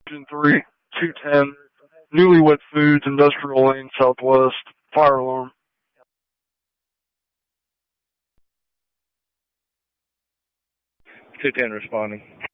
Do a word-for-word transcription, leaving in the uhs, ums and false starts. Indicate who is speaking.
Speaker 1: Engine three, two ten, Newlywed Foods, Industrial Lane, Southwest. Fire alarm.
Speaker 2: two ten responding.